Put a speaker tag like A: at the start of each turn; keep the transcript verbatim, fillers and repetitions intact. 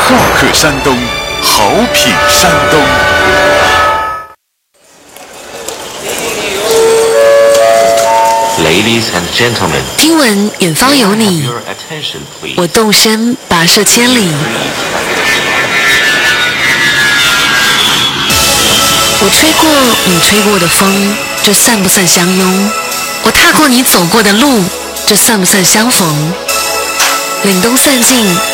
A: 话客山东，好品山东。
B: Ladies and gentlemen，
C: 听闻远方有你，我动身跋涉千里。我吹过你吹过的风，这算不算相拥？我踏过你走过的路，这算不算相逢？凛冬散尽，